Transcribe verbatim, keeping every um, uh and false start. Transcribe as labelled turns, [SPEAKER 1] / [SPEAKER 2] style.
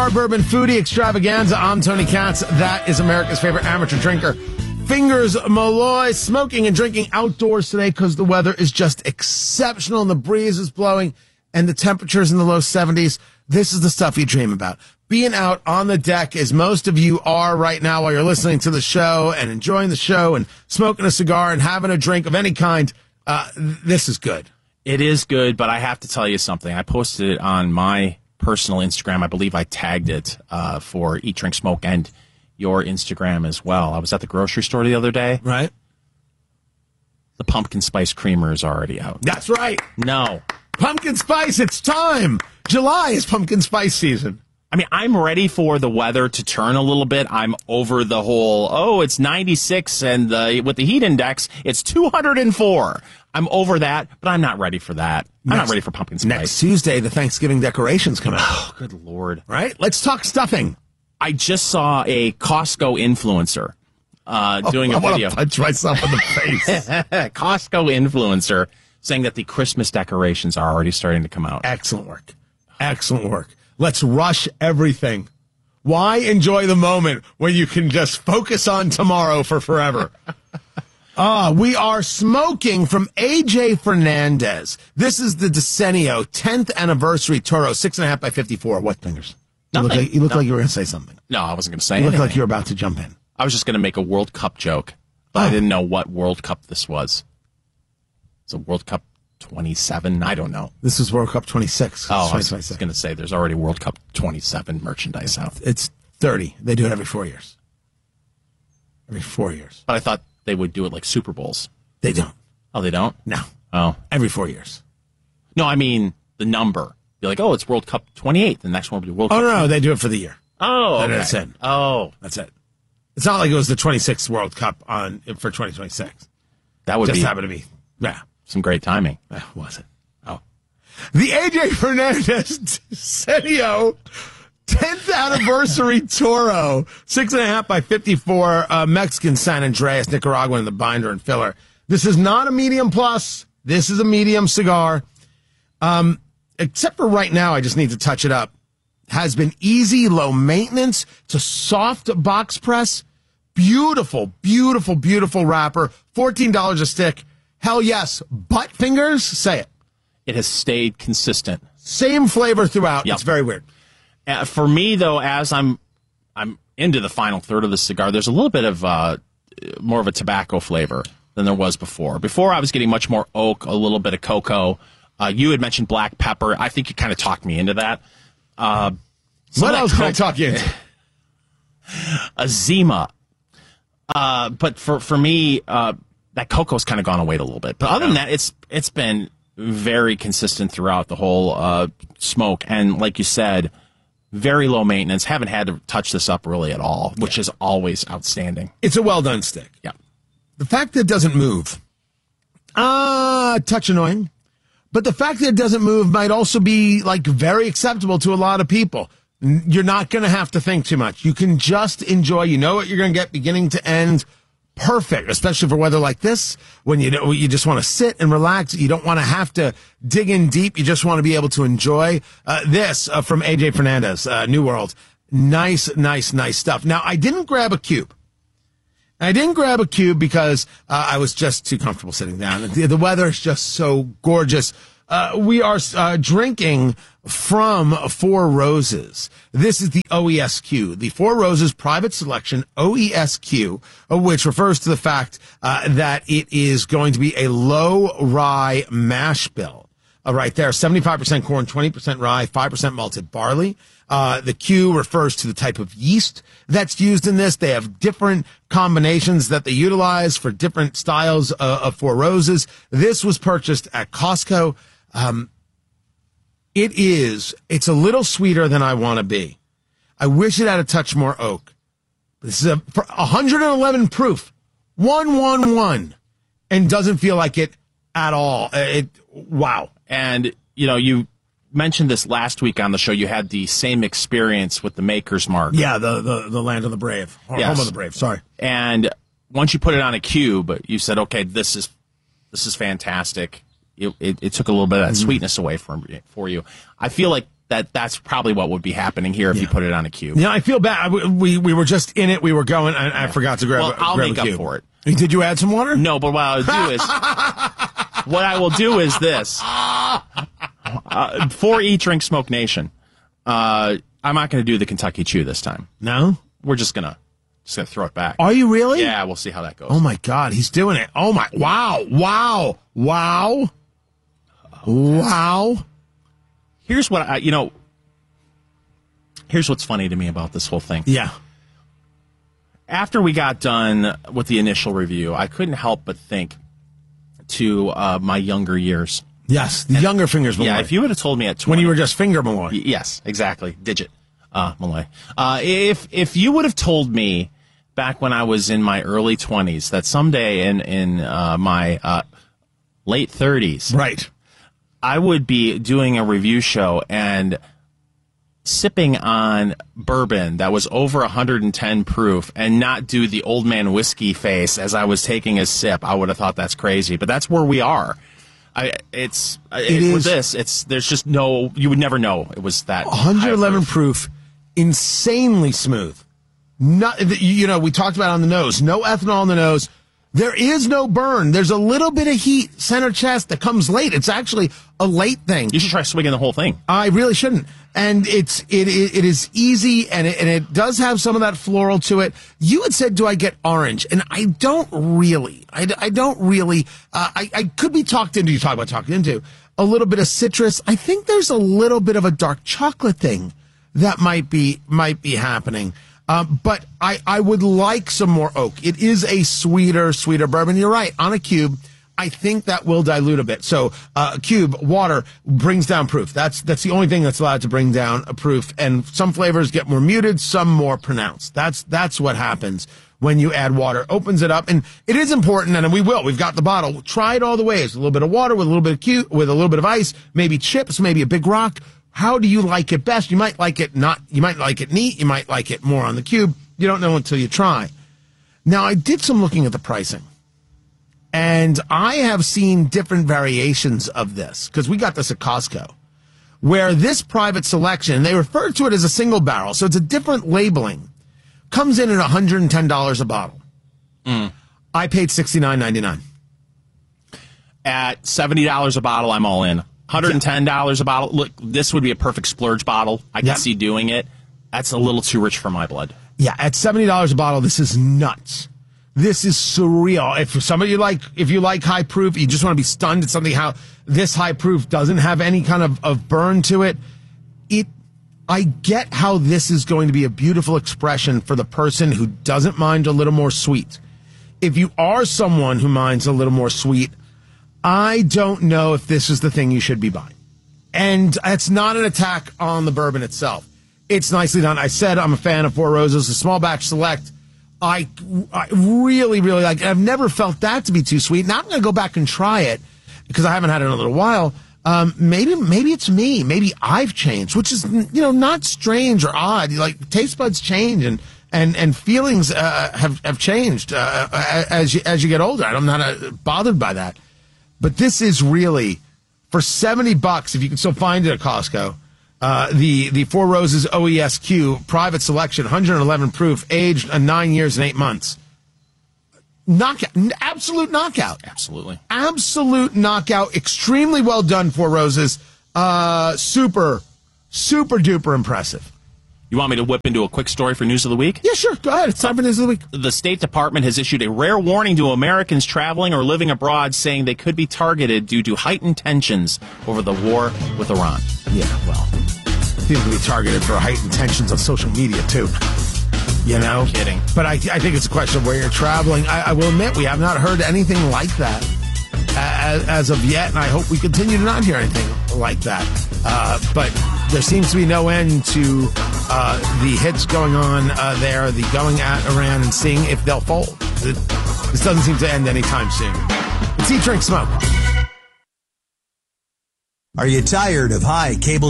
[SPEAKER 1] Bourbon Foodie Extravaganza. I'm Tony Katz. That is America's favorite amateur drinker, Fingers Malloy. Smoking and drinking outdoors today because the weather is just exceptional and the breeze is blowing and the temperature's in the low seventies. This is the stuff you dream about. Being out on the deck, as most of you are right now while you're listening to the show and enjoying the show and smoking a cigar and having a drink of any kind, uh, this is good.
[SPEAKER 2] It is good, but I have to tell you something. I posted it on my personal Instagram. I believe I tagged it uh, for Eat, Drink, Smoke and your Instagram as well. I was at the grocery store the other day.
[SPEAKER 1] Right.
[SPEAKER 2] The pumpkin spice creamer is already out.
[SPEAKER 1] That's right.
[SPEAKER 2] No.
[SPEAKER 1] Pumpkin spice, it's time. July is pumpkin spice season.
[SPEAKER 2] I mean, I'm ready for the weather to turn a little bit. I'm over the whole, oh, it's ninety-six, and the, with the heat index, it's two hundred four. I'm over that, but I'm not ready for that. I'm next, not ready for pumpkin spice.
[SPEAKER 1] Next Tuesday, the Thanksgiving decorations come out.
[SPEAKER 2] Oh, good Lord.
[SPEAKER 1] Right? Let's talk stuffing.
[SPEAKER 2] I just saw a Costco influencer uh, doing
[SPEAKER 1] oh,
[SPEAKER 2] a video.
[SPEAKER 1] I want to punch myself in the face.
[SPEAKER 2] Costco influencer saying that the Christmas decorations are already starting to come out.
[SPEAKER 1] Excellent work. Excellent work. Let's rush everything. Why enjoy the moment when you can just focus on tomorrow for forever? Uh, we are smoking from A J Fernandez. This is the Decenio tenth anniversary Toro, six and a half by fifty-four. What fingers? You look, like, you, look like you were going to say something.
[SPEAKER 2] No, I wasn't going to say
[SPEAKER 1] You
[SPEAKER 2] anything.
[SPEAKER 1] look like you were about to jump in.
[SPEAKER 2] I was just going to make a World Cup joke, but
[SPEAKER 1] oh.
[SPEAKER 2] I didn't know what World Cup this was. It's a World Cup twenty-seven? I don't know.
[SPEAKER 1] This is World Cup twenty-six.
[SPEAKER 2] Oh, I was going to say there's already World Cup twenty-seven merchandise out.
[SPEAKER 1] It's thirty. They do it every four years. Every four years.
[SPEAKER 2] But I thought they would do it like Super Bowls.
[SPEAKER 1] They don't.
[SPEAKER 2] Oh, they don't?
[SPEAKER 1] No.
[SPEAKER 2] Oh.
[SPEAKER 1] Every four years.
[SPEAKER 2] No, I mean the number. You're like, oh, it's World Cup twenty-eight. The next one will be World
[SPEAKER 1] oh,
[SPEAKER 2] Cup.
[SPEAKER 1] Oh, no, no, they do it for the year.
[SPEAKER 2] Oh, okay.
[SPEAKER 1] That's it.
[SPEAKER 2] Oh.
[SPEAKER 1] That's it. It's not like it was the twenty-sixth World Cup on for twenty twenty-six.
[SPEAKER 2] That would
[SPEAKER 1] Just
[SPEAKER 2] be.
[SPEAKER 1] happened to be. Yeah.
[SPEAKER 2] Some great timing.
[SPEAKER 1] Uh, was it? Oh. The A J Fernandez Decenio tenth anniversary Toro, six and a half by fifty-four, uh, Mexican San Andreas, Nicaraguan in the binder and filler. This is not a medium plus. This is a medium cigar. Um, except for right now, I just need to touch it up. Has been easy, low maintenance. It's a soft box press. Beautiful, beautiful, beautiful wrapper. fourteen dollars a stick. Hell yes. Butt fingers? Say it.
[SPEAKER 2] It has stayed consistent.
[SPEAKER 1] Same flavor throughout.
[SPEAKER 2] Yep.
[SPEAKER 1] It's very weird.
[SPEAKER 2] Uh, for me, though, as I'm I'm into the final third of the cigar, there's a little bit of uh, more of a tobacco flavor than there was before. Before, I was getting much more oak, a little bit of cocoa. Uh, you had mentioned black pepper. I think you kind of talked me into that. Uh,
[SPEAKER 1] what else can I talk you into?
[SPEAKER 2] A Zima. Uh, but for, for me, uh, that cocoa's kind of gone away a little bit. But other than that, it's it's been very consistent throughout the whole uh, smoke. And like you said, very low maintenance. Haven't had to touch this up really at all, which yeah. is always outstanding.
[SPEAKER 1] It's a well-done stick.
[SPEAKER 2] Yeah.
[SPEAKER 1] The fact that it doesn't move, uh, touch annoying. But the fact that it doesn't move might also be, like, very acceptable to a lot of people. You're not going to have to think too much. You can just enjoy. You know what you're going to get beginning to end. Perfect, especially for weather like this, when you know, you just want to sit and relax. You don't want to have to dig in deep. You just want to be able to enjoy uh, this uh, from A J Fernandez, uh, New World. Nice, nice, nice stuff. Now, I didn't grab a cube. I didn't grab a cube because uh, I was just too comfortable sitting down. The, the weather is just so gorgeous. Uh, we are uh, drinking from Four Roses. This is the O E S Q, the Four Roses Private Selection O E S Q, uh, which refers to the fact uh, that it is going to be a low rye mash bill. Uh, right there, seventy-five percent corn, twenty percent rye, five percent malted barley. Uh, the Q refers to the type of yeast that's used in this. They have different combinations that they utilize for different styles uh, of Four Roses. This was purchased at Costco. Um, it is, it's a little sweeter than I want to be. I wish it had a touch more oak. This is a for one hundred eleven proof, one one one, and doesn't feel like it at all. It, wow.
[SPEAKER 2] And, you know, you mentioned this last week on the show. You had the same experience with the Maker's Mark.
[SPEAKER 1] Yeah, the, the, the Land of the Brave. Or
[SPEAKER 2] yes.
[SPEAKER 1] Home of the Brave, sorry.
[SPEAKER 2] And once you put it on a cube, you said, okay, this is this is fantastic. It, it, it took a little bit of that mm-hmm. sweetness away from for you. I feel like that that's probably what would be happening here if
[SPEAKER 1] Yeah.
[SPEAKER 2] you put it on a cube.
[SPEAKER 1] Yeah, I feel bad. I- We we were just in it. We were going. I, I forgot to grab.
[SPEAKER 2] Well, I'll
[SPEAKER 1] grab
[SPEAKER 2] make
[SPEAKER 1] a
[SPEAKER 2] up
[SPEAKER 1] cube.
[SPEAKER 2] for it.
[SPEAKER 1] Did you add some water?
[SPEAKER 2] No, but what I'll do is what I will do is this. Uh, for Eat Drink Smoke Nation, uh, I'm not going to do the Kentucky Chew this time.
[SPEAKER 1] No.
[SPEAKER 2] We're just gonna just gonna throw it back.
[SPEAKER 1] Are you really?
[SPEAKER 2] Yeah, we'll see how that goes.
[SPEAKER 1] Oh my God, he's doing it. Oh my! Wow! Wow! Wow! Wow!
[SPEAKER 2] Here's what I, you know. Here's what's funny to me about this whole thing.
[SPEAKER 1] Yeah.
[SPEAKER 2] After we got done with the initial review, I couldn't help but think to uh, my younger years.
[SPEAKER 1] Yes, the younger fingers. Malloy.
[SPEAKER 2] Yeah, if you would have told me at twenty,
[SPEAKER 1] when you were just finger Malloy.
[SPEAKER 2] Y- Yes, exactly. Digit. Uh, Malay. Uh, if, if you would have told me back when I was in my early twenties that someday in, in, uh, my, uh, late thirties,
[SPEAKER 1] Right.
[SPEAKER 2] I would be doing a review show and sipping on bourbon that was over one hundred ten proof and not do the old man whiskey face as I was taking a sip, I would have thought that's crazy. But that's where we are. I, it's it,
[SPEAKER 1] is-
[SPEAKER 2] with this. It's there's just no. You would never know it was that
[SPEAKER 1] one hundred eleven
[SPEAKER 2] high
[SPEAKER 1] proof, insanely smooth. Not you know we talked about it on the nose. No ethanol on the nose. There is no burn. There's a little bit of heat center chest that comes late. It's actually a late thing.
[SPEAKER 2] You should try swigging the whole thing.
[SPEAKER 1] I really shouldn't. And it's it it, it is easy, and it, and it does have some of that floral to it. You had said, "Do I get orange?" And I don't really. I, I don't really. Uh, I I could be talked into. You talk about talked into a little bit of citrus. I think there's a little bit of a dark chocolate thing that might be might be happening. Um, but I I would like some more oak. It is a sweeter sweeter bourbon. You're right. On a cube, I think that will dilute a bit. So uh, a cube, water brings down proof. That's that's the only thing that's allowed to bring down a proof. And some flavors get more muted, some more pronounced. That's that's what happens when you add water. Opens it up, and it is important. And we will. We've got the bottle. Try it all the ways. A little bit of water with a little bit of cube, with a little bit of ice, maybe chips, maybe a big rock. How do you like it best? You might like it not. You might like it neat. You might like it more on the cube. You don't know until you try. Now, I did some looking at the pricing. And I have seen different variations of this, because we got this at Costco, where this private selection, they refer to it as a single barrel, so it's a different labeling, comes in at one hundred ten dollars a bottle.
[SPEAKER 2] Mm.
[SPEAKER 1] I paid sixty-nine ninety-nine.
[SPEAKER 2] At seventy dollars a bottle, I'm all in. one hundred ten dollars a bottle. Look, this would be a perfect splurge bottle. I can
[SPEAKER 1] Yeah.
[SPEAKER 2] see doing it. That's a little too rich for my blood.
[SPEAKER 1] Yeah, at seventy dollars a bottle, this is nuts. This is surreal. If somebody like, if you like high proof, you just want to be stunned at something how this high proof doesn't have any kind of, of burn to it. It, I get how this is going to be a beautiful expression for the person who doesn't mind a little more sweet. If you are someone who minds a little more sweet, I don't know if this is the thing you should be buying. And it's not an attack on the bourbon itself. It's nicely done. I said I'm a fan of Four Roses, a small batch select. I, I really, really like it. I've never felt that to be too sweet. Now I'm going to go back and try it because I haven't had it in a little while. Um, maybe, maybe it's me. Maybe I've changed, which is, you know, not strange or odd. Like taste buds change and, and, and feelings, uh, have, have changed, uh, as you, as you get older. I'm not uh, bothered by that. But this is really, for seventy bucks, if you can still find it at Costco, uh, the, the Four Roses O E S Q private selection, one hundred eleven proof, aged uh, nine years and eight months. Knockout, absolute knockout.
[SPEAKER 2] Absolutely.
[SPEAKER 1] Absolute knockout. Extremely well done, Four Roses. Uh, super, super duper impressive.
[SPEAKER 2] You want me to whip into a quick story for News of the Week?
[SPEAKER 1] Yeah, sure. Go ahead. It's time for News of the Week.
[SPEAKER 2] The State Department has issued a rare warning to Americans traveling or living abroad, saying they could be targeted due to heightened tensions over the war with Iran.
[SPEAKER 1] Yeah, well, people can be targeted for heightened tensions on social media, too. You know?
[SPEAKER 2] No kidding.
[SPEAKER 1] But I, I think it's a question of where you're traveling. I, I will admit, we have not heard anything like that as, as of yet, and I hope we continue to not hear anything like that. Uh, but there seems to be no end to uh, the hits going on uh, there, the going at Iran and seeing if they'll fold. It, this doesn't seem to end anytime soon. It's Eat, Drink, Smoke.
[SPEAKER 3] Are you tired of high cable